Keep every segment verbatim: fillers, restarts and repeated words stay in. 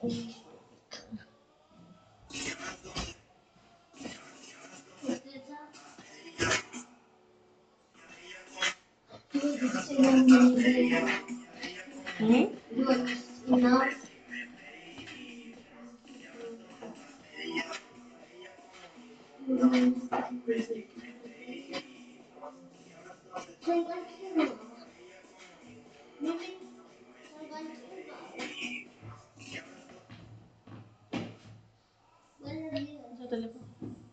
¿Mm? Su teléfono.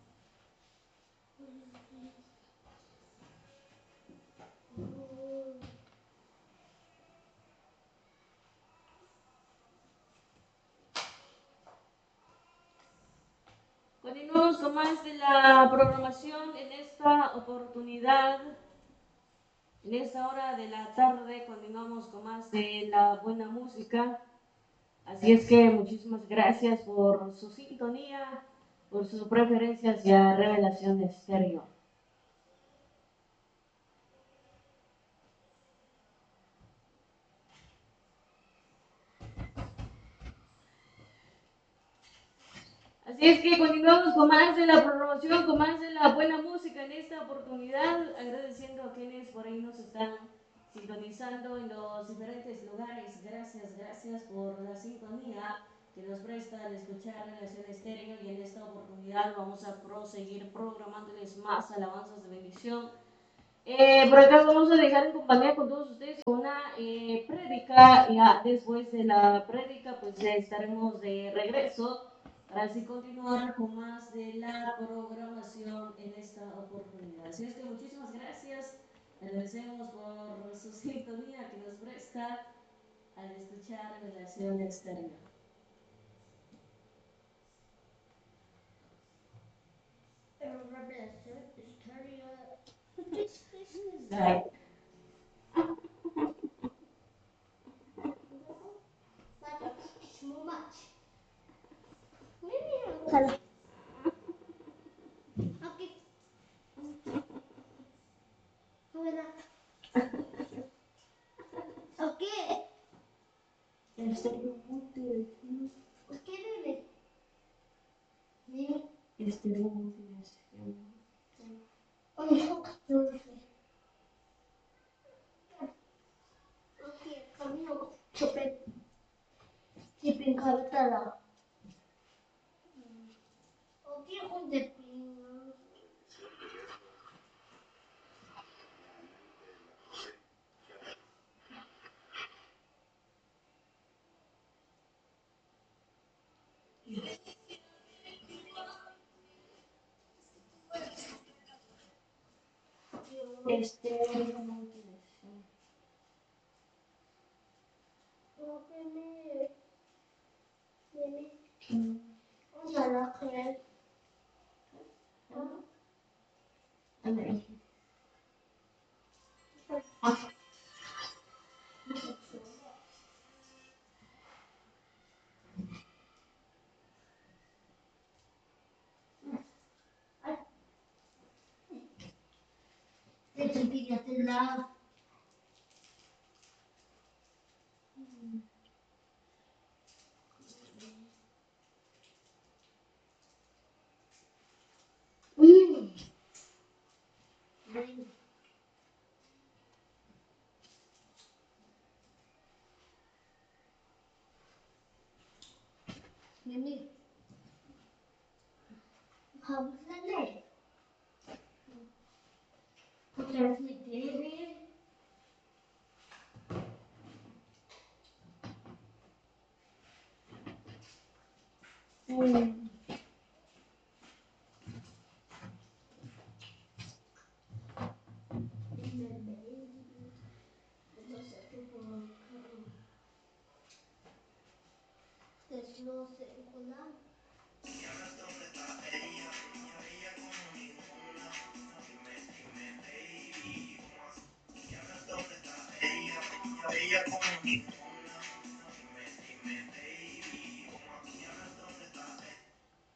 Continuamos con más de la programación en esta oportunidad. En esta hora de la tarde continuamos con más de la buena música. Así es que muchísimas gracias por su sintonía, por sus preferencias hacia Revelación Estéreo. Así es que continuamos con más de la programación, con más de la buena música en esta oportunidad, agradeciendo a quienes por ahí nos están sintonizando en los diferentes lugares. Gracias, gracias por la sintonía que nos presta al escuchar Revelación Estéreo, y en esta oportunidad vamos a proseguir programándoles más alabanzas de bendición. Eh, por acá vamos a dejar en compañía con todos ustedes una eh, prédica. Ya después de la prédica pues ya estaremos de regreso para así continuar con más de la programación en esta oportunidad. Así es que muchísimas gracias, agradecemos por su sintonía que nos presta al escuchar Revelación Exterior. Revelación Exterior. Right. Color. Okay. Okay. Estéreo multidirección. ¿Qué debe? Estéreo multidirección. Okay, camino chopet. Chipin cartera. Okay, con de Estéreo multidirección. Okay, me me on a la créer. La Mimi, transmitir. Transmitir. Mm. Ella con